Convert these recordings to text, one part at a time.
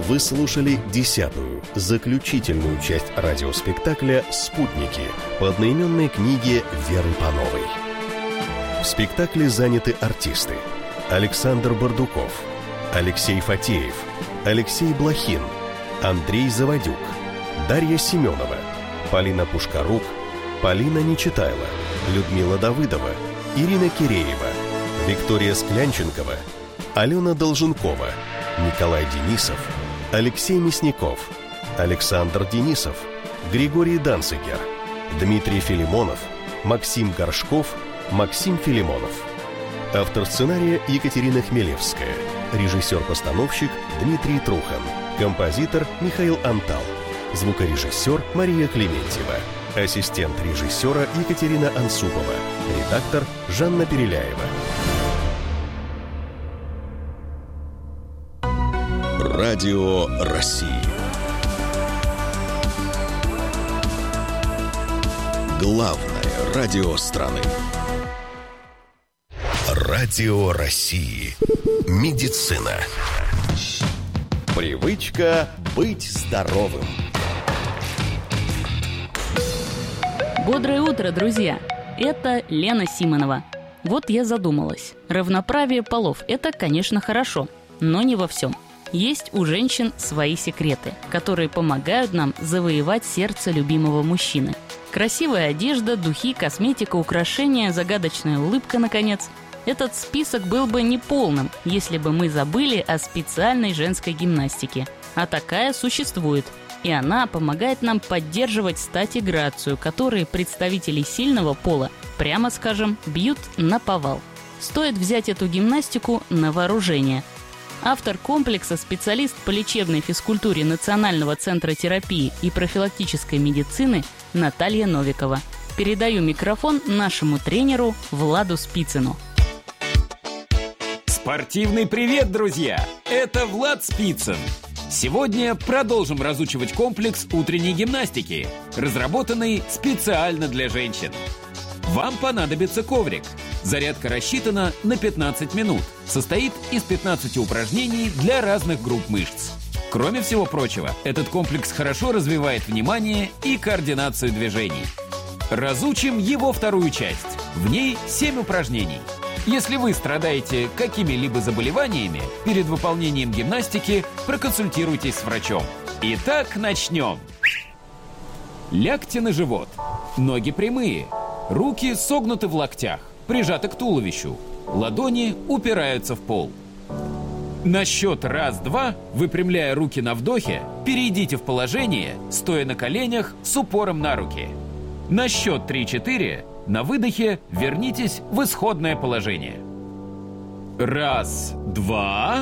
Вы слушали 10-ю, заключительную часть радиоспектакля «Спутники» по одноименной книге Веры Пановой. В спектакле заняты артисты: Александр Бардуков, Алексей Фатеев, Алексей Блохин, Андрей Заводюк, Дарья Семенова, Полина Пушкарук, Полина Нечитайло, Людмила Давыдова, Ирина Киреева, Виктория Склянченкова, Алена Долженкова, Николай Денисов, Алексей Мясников, Александр Денисов, Григорий Данцигер, Дмитрий Филимонов, Максим Горшков, Максим Филимонов. Автор сценария Екатерина Хмелевская. Режиссер-постановщик Дмитрий Трухан. Композитор Михаил Антал. Звукорежиссер Мария Клементьева. Ассистент режиссера Екатерина Ансупова. Редактор Жанна Переляева. Радио России. Главное радио страны. Радио России. Медицина. Привычка быть здоровым. Бодрое утро, друзья! Это Лена Симонова. Вот я задумалась. Равноправие полов – это, конечно, хорошо, но не во всем. Есть у женщин свои секреты, которые помогают нам завоевать сердце любимого мужчины. Красивая одежда, духи, косметика, украшения, загадочная улыбка, наконец. Этот список был бы неполным, если бы мы забыли о специальной женской гимнастике. А такая существует. И она помогает нам поддерживать стать и грацию, которые представители сильного пола, прямо скажем, бьют наповал. Стоит взять эту гимнастику на вооружение. Автор комплекса, специалист по лечебной физкультуре Национального центра терапии и профилактической медицины Наталья Новикова. Передаю микрофон нашему тренеру Владу Спицыну. Спортивный привет, друзья! Это Влад Спицын. Сегодня продолжим разучивать комплекс утренней гимнастики, разработанный специально для женщин. Вам понадобится коврик. Зарядка рассчитана на 15 минут. Состоит из 15 упражнений для разных групп мышц. Кроме всего прочего, этот комплекс хорошо развивает внимание и координацию движений. Разучим его вторую часть. В ней 7 упражнений. Если вы страдаете какими-либо заболеваниями, перед выполнением гимнастики проконсультируйтесь с врачом. Итак, начнем. Лягте на живот. Ноги прямые. Руки согнуты в локтях, прижаты к туловищу. Ладони упираются в пол. На счет 1-2, выпрямляя руки на вдохе, перейдите в положение, стоя на коленях с упором на руки. На счет 3-4, на выдохе вернитесь в исходное положение. 1, 2,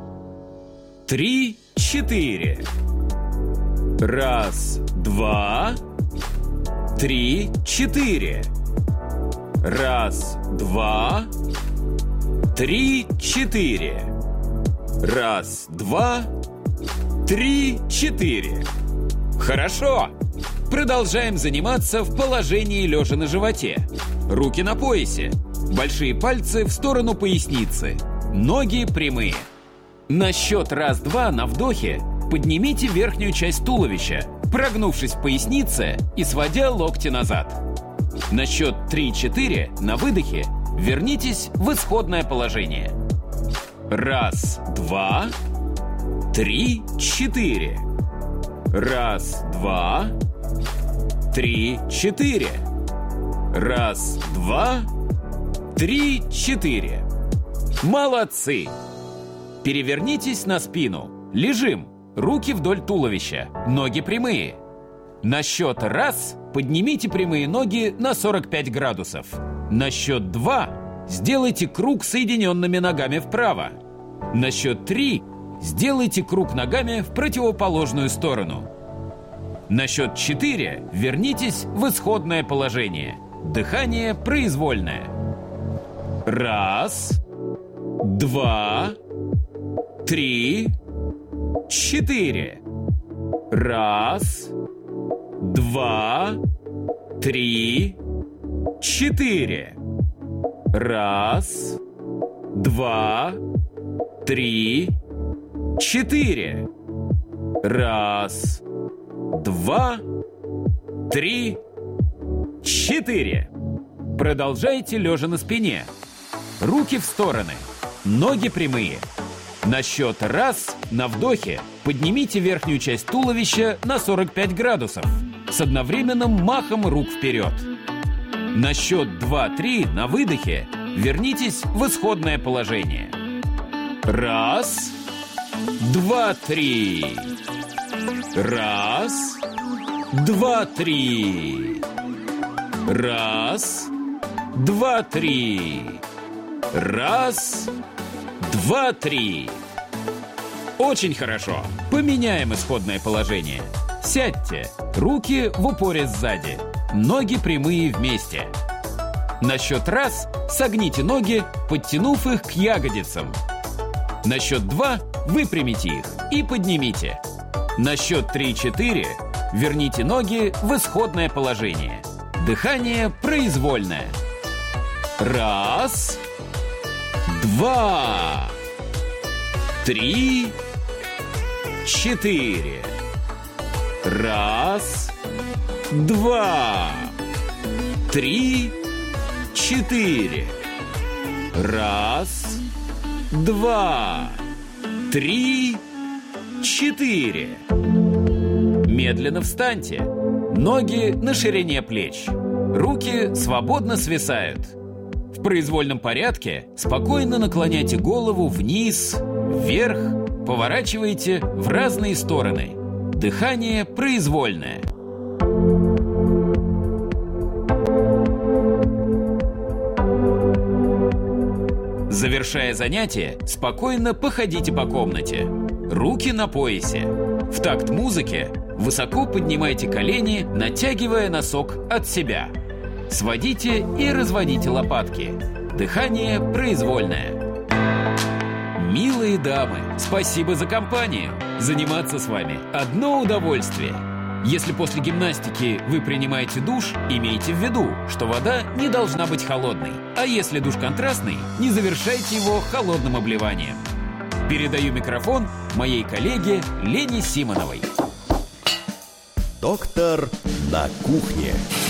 3, 4. 1, 2, 3, 4. 1, 2, 3, 4. 1, 2, 3, 4. Хорошо! Продолжаем заниматься в положении лежа на животе. Руки на поясе. Большие пальцы в сторону поясницы. Ноги прямые. На счет 1-2 на вдохе поднимите верхнюю часть туловища, прогнувшись в пояснице и сводя локти назад. На счет 3-4 на выдохе вернитесь в исходное положение. 1, 2, 3, 4. 1, 2, 3, 4. 1, 2, 3, 4. Молодцы! Перевернитесь на спину. Лежим. Руки вдоль туловища. Ноги прямые. На счет 1 поднимите прямые ноги на 45 градусов. На счет 2 сделайте круг соединенными ногами вправо. На счет 3 сделайте круг ногами в противоположную сторону. На счет 4 вернитесь в исходное положение. Дыхание произвольное. 1, 2, 3, 4. 1, 2, 3, 4. 1, 2, 3, 4. Раз, два, три, четыре. Продолжайте лежа на спине. Руки в стороны, ноги прямые. На счет раз на вдохе поднимите верхнюю часть туловища на 45 градусов с одновременным махом рук вперед. На счет 2-3 на выдохе вернитесь в исходное положение. Раз, два, три. Раз, два, три. Раз, два, три. Раз, два, три. Очень хорошо. Поменяем исходное положение. Сядьте. Руки в упоре сзади. Ноги прямые вместе. На счет раз согните ноги, подтянув их к ягодицам. На счет два выпрямите их и поднимите. На счет 3-4 верните ноги в исходное положение. Дыхание произвольное. Раз, два, три, четыре. Раз, два, три, четыре. Раз, два, три, четыре. Медленно встаньте. Ноги на ширине плеч. Руки свободно свисают. В произвольном порядке спокойно наклоняйте голову вниз, вверх, поворачивайте в разные стороны. Дыхание произвольное. Завершая занятие, спокойно походите по комнате. Руки на поясе. В такт музыке высоко поднимайте колени, натягивая носок от себя. Сводите и разводите лопатки. Дыхание произвольное. Милые дамы, спасибо за компанию. Заниматься с вами одно удовольствие. Если после гимнастики вы принимаете душ, имейте в виду, что вода не должна быть холодной. А если душ контрастный, не завершайте его холодным обливанием. Передаю микрофон моей коллеге Лене Симоновой. Доктор на кухне.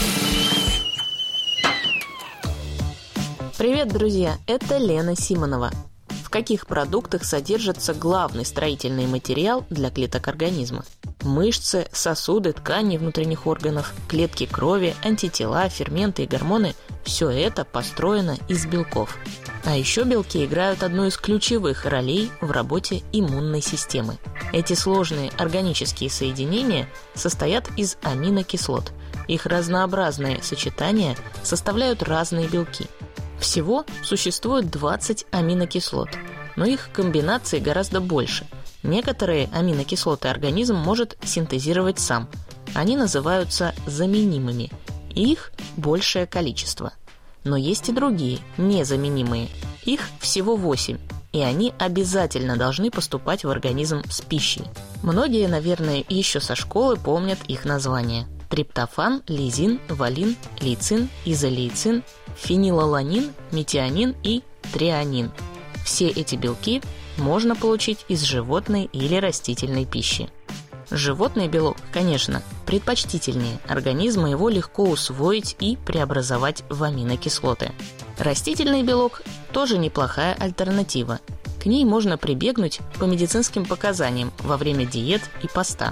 Привет, друзья! Это Лена Симонова. В каких продуктах содержится главный строительный материал для клеток организма? Мышцы, сосуды, ткани внутренних органов, клетки крови, антитела, ферменты и гормоны – все это построено из белков. А еще белки играют одну из ключевых ролей в работе иммунной системы. Эти сложные органические соединения состоят из аминокислот. Их разнообразные сочетания составляют разные белки. Всего существует 20 аминокислот, но их комбинаций гораздо больше. Некоторые аминокислоты организм может синтезировать сам. Они называются заменимыми, и их большее количество. Но есть и другие, незаменимые. Их всего 8, и они обязательно должны поступать в организм с пищей. Многие, наверное, еще со школы помнят их названия. Триптофан, лизин, валин, лейцин, изолейцин, фенилаланин, метионин и трианин. Все эти белки можно получить из животной или растительной пищи. Животный белок, конечно, предпочтительнее. Организму его легко усвоить и преобразовать в аминокислоты. Растительный белок тоже неплохая альтернатива. К ней можно прибегнуть по медицинским показаниям во время диет и поста.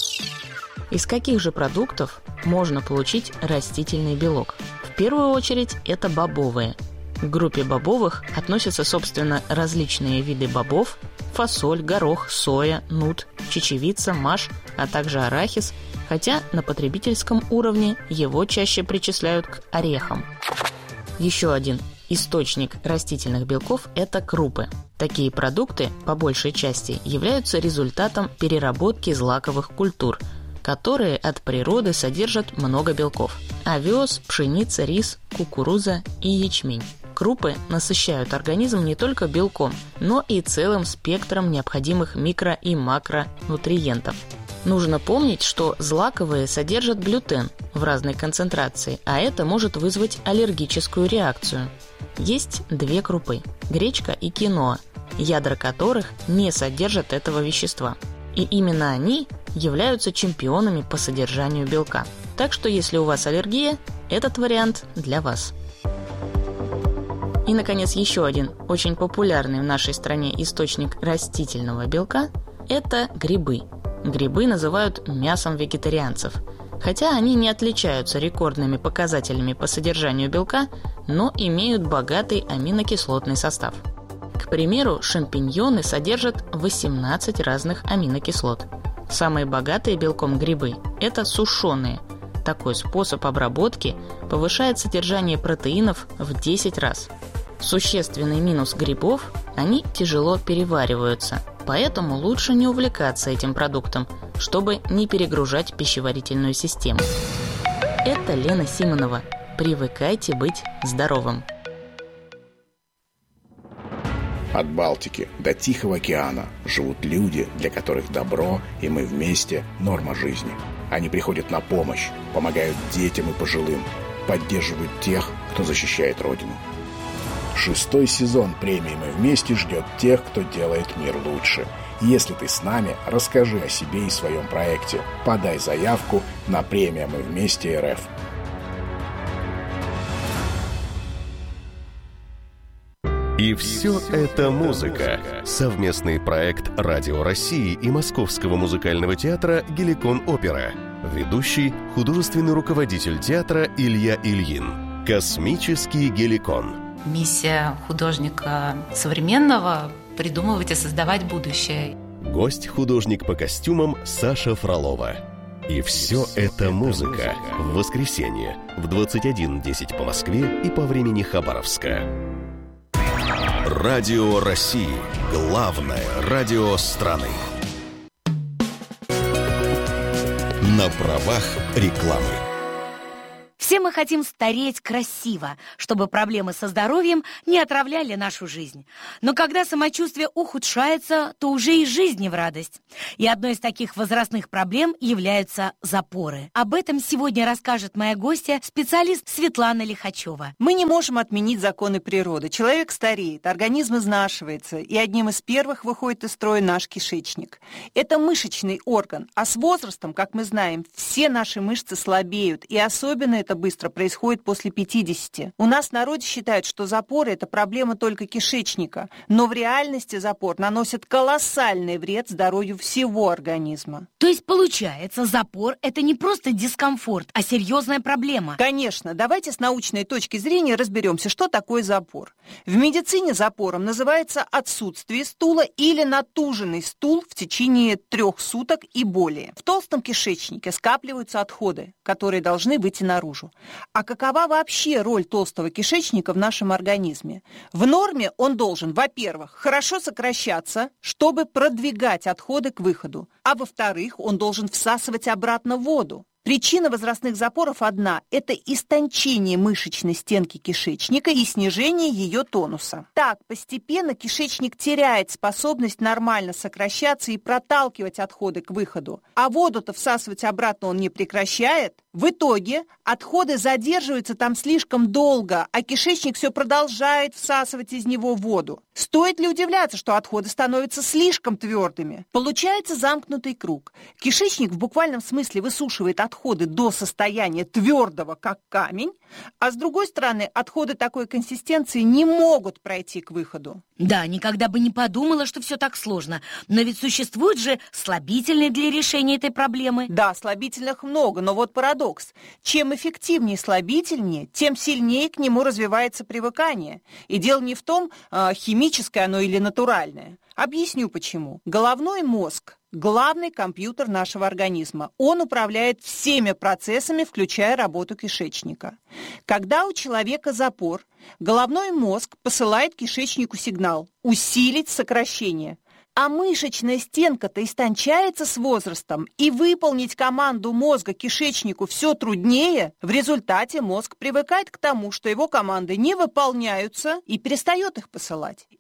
Из каких же продуктов можно получить растительный белок? В первую очередь это бобовые. К группе бобовых относятся, собственно, различные виды бобов: фасоль, горох, соя, нут, чечевица, маш, а также арахис, хотя на потребительском уровне его чаще причисляют к орехам. Еще один источник растительных белков – это крупы. Такие продукты, по большей части, являются результатом переработки злаковых культур, которые от природы содержат много белков: овес, пшеница, рис, кукуруза и ячмень. Крупы насыщают организм не только белком, но и целым спектром необходимых микро- и макронутриентов. Нужно помнить, что злаковые содержат глютен в разной концентрации, а это может вызвать аллергическую реакцию. Есть две крупы – гречка и киноа, ядра которых не содержат этого вещества. И именно они являются чемпионами по содержанию белка. Так что если у вас аллергия, этот вариант для вас. И, наконец, еще один очень популярный в нашей стране источник растительного белка – это грибы. Грибы называют мясом вегетарианцев. Хотя они не отличаются рекордными показателями по содержанию белка, но имеют богатый аминокислотный состав. К примеру, шампиньоны содержат 18 разных аминокислот. Самые богатые белком грибы – это сушеные. Такой способ обработки повышает содержание протеинов в 10 раз. Существенный минус грибов – они тяжело перевариваются, поэтому лучше не увлекаться этим продуктом, чтобы не перегружать пищеварительную систему. Это Лена Симонова. Привыкайте быть здоровым. От Балтики до Тихого океана живут люди, для которых добро и мы вместе – норма жизни. Они приходят на помощь, помогают детям и пожилым, поддерживают тех, кто защищает Родину. 6-й сезон премии «Мы вместе» ждет тех, кто делает мир лучше. Если ты с нами, расскажи о себе и своем проекте. Подай заявку на премию «Мы вместе РФ». И все это музыка. Совместный проект Радио России и Московского музыкального театра «Геликон Опера». Ведущий – художественный руководитель театра Илья Ильин. Космический Геликон. Миссия художника современного – придумывать и создавать будущее. Гость – художник по костюмам Саша Фролова. И все это музыка. В воскресенье в 21:10 по Москве и по времени Хабаровска. Радио России. Главное радио страны. На правах рекламы. Все мы хотим стареть красиво, чтобы проблемы со здоровьем не отравляли нашу жизнь. Но когда самочувствие ухудшается, то уже и жизнь не в радость. И одной из таких возрастных проблем являются запоры. Об этом сегодня расскажет моя гостья, специалист Светлана Лихачева. Мы не можем отменить законы природы. Человек стареет, организм изнашивается, и одним из первых выходит из строя наш кишечник. Это мышечный орган, а с возрастом, как мы знаем, все наши мышцы слабеют, и особенно это быстро происходит после 50. У нас в народе считают, что запоры – это проблема только кишечника, но в реальности запор наносит колоссальный вред здоровью всего организма. То есть, получается, запор – это не просто дискомфорт, а серьезная проблема? Конечно. Давайте с научной точки зрения разберемся, что такое запор. В медицине запором называется отсутствие стула или натуженный стул в течение 3 суток и более. В толстом кишечнике скапливаются отходы, которые должны выйти наружу. А какова вообще роль толстого кишечника в нашем организме? В норме он должен, во-первых, хорошо сокращаться, чтобы продвигать отходы к выходу, а во-вторых, он должен всасывать обратно воду. Причина возрастных запоров одна – это истончение мышечной стенки кишечника и снижение ее тонуса. Так, постепенно кишечник теряет способность нормально сокращаться и проталкивать отходы к выходу, а воду-то всасывать обратно он не прекращает. В итоге отходы задерживаются там слишком долго, а кишечник все продолжает всасывать из него воду. Стоит ли удивляться, что отходы становятся слишком твердыми? Получается замкнутый круг. Кишечник в буквальном смысле высушивает отходы до состояния твердого, как камень, а с другой стороны, отходы такой консистенции не могут пройти к выходу. Да, никогда бы не подумала, что все так сложно. Но ведь существуют же слабительные для решения этой проблемы. Да, слабительных много, но вот парадокс. Чем эффективнее слабительнее, тем сильнее к нему развивается привыкание. И дело не в том, химическое оно или натуральное. Объясню почему. Головной мозг – главный компьютер нашего организма. Он управляет всеми процессами, включая работу кишечника. Когда у человека запор, головной мозг посылает кишечнику сигнал – усилить сокращение. А мышечная стенка-то истончается с возрастом, и выполнить команду мозга кишечнику все труднее. В результате мозг привыкает к тому, что его команды не выполняются, и перестает их посылать.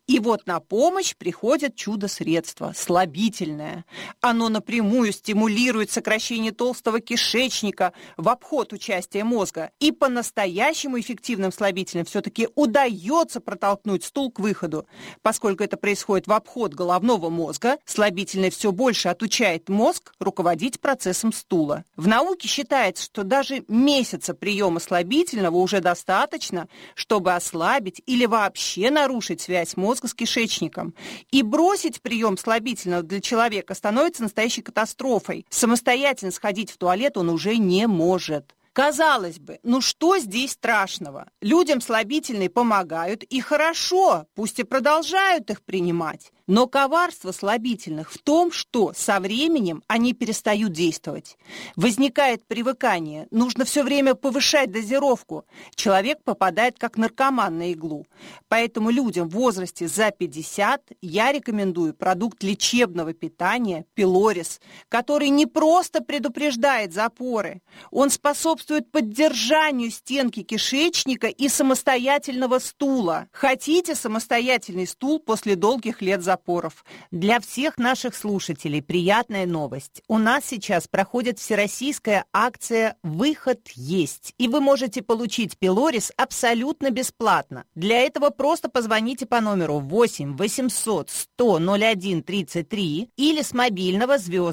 И вот на помощь приходит чудо-средство – слабительное. Оно напрямую стимулирует сокращение толстого кишечника в обход участия мозга. И по-настоящему эффективным слабительным все-таки удается протолкнуть стул к выходу. Поскольку это происходит в обход головного мозга, слабительное все больше отучает мозг руководить процессом стула. В науке считается, что даже месяца приема слабительного уже достаточно, чтобы ослабить или вообще нарушить связь мозга с кишечником. И бросить прием слабительного для человека становится настоящей катастрофой. Самостоятельно сходить в туалет он уже не может. Казалось бы, ну что здесь страшного? Людям слабительные помогают, и хорошо, пусть и продолжают их принимать. Но коварство слабительных в том, что со временем они перестают действовать. Возникает привыкание, нужно все время повышать дозировку. Человек попадает как наркоман на иглу. Поэтому людям в возрасте за 50 я рекомендую продукт лечебного питания Пилорис, который не просто предупреждает запоры, он способствует поддержанию стенки кишечника и самостоятельного стула. Хотите самостоятельный стул после долгих лет запоров? Для всех наших слушателей приятная новость. У нас сейчас проходит всероссийская акция «Выход есть», и вы можете получить Пилорис абсолютно бесплатно. Для этого просто позвоните по номеру 8 800 100 01 33 или с мобильного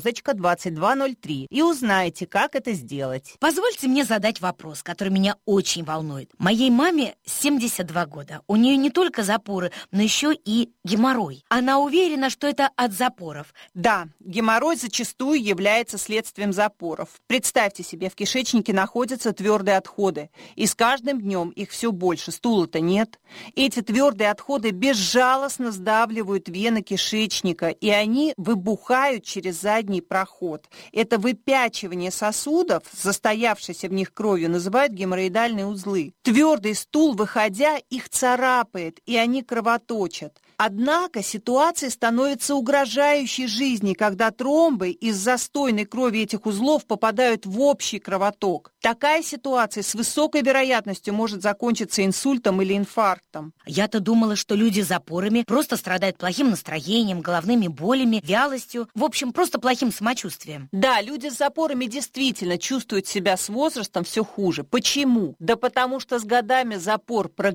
*2203 и узнайте, как это сделать. Позвольте мне задать вопрос, который меня очень волнует. Моей маме 72 года. У нее не только запоры, но еще и геморрой. Она уверена, что это от запоров. Да, геморрой зачастую является следствием запоров. Представьте себе, в кишечнике находятся твердые отходы, и с каждым днем их все больше, стула-то нет. Эти твердые отходы безжалостно сдавливают вены кишечника, и они выбухают через задний проход. Это выпячивание сосудов, застоявшейся в них кровью, называют геморроидальные узлы. Твердый стул, выходя, их царапает, и они кровоточат. Однако ситуация становится угрожающей жизни, когда тромбы из застойной крови этих узлов попадают в общий кровоток. Такая ситуация с высокой вероятностью может закончиться инсультом или инфарктом. Я-то думала, что люди с запорами просто страдают плохим настроением, головными болями, вялостью, в общем, просто плохим самочувствием. Да, люди с запорами действительно чувствуют себя с возрастом все хуже. Почему? Да потому что с годами запор